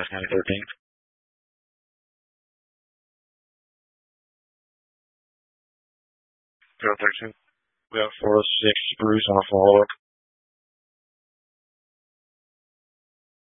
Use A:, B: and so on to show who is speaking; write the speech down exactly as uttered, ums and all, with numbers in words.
A: County thirteenth. Go thirteen. We have four oh six Bruce on a follow-up.